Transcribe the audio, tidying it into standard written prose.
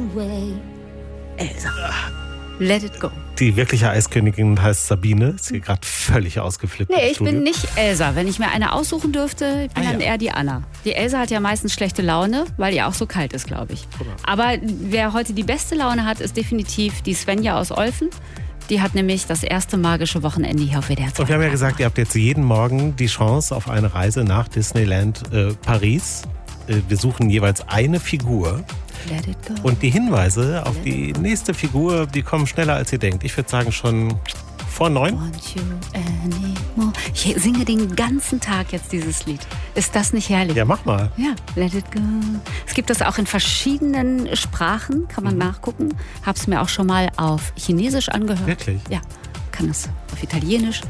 away. Elsa. Let it go. Die wirkliche Eiskönigin heißt Sabine. Ist hier gerade völlig ausgeflippt. Nee, im ich Studio. bin nicht Elsa. Wenn ich mir eine aussuchen dürfte, bin dann ja. eher die Anna. Die Elsa hat ja meistens schlechte Laune, weil ihr auch so kalt ist, glaube ich. Aber wer heute die beste Laune hat, ist definitiv die Svenja aus Olfen. Die hat nämlich das erste magische Wochenende hier auf WDR 2. Und wir haben ja gesagt, ihr habt jetzt jeden Morgen die Chance auf eine Reise nach Disneyland Paris. Wir suchen jeweils eine Figur. Let it go. Und die Hinweise auf die nächste Figur, die kommen schneller als ihr denkt. Ich würde sagen schon vor 9. Want you anymore. Ich singe den ganzen Tag jetzt dieses Lied. Ist das nicht herrlich? Ja, mach mal. Ja, let it go. Es gibt das auch in verschiedenen Sprachen, kann man nachgucken. Hab's mir auch schon mal auf Chinesisch angehört. Wirklich? Ja, kann es auf Italienisch.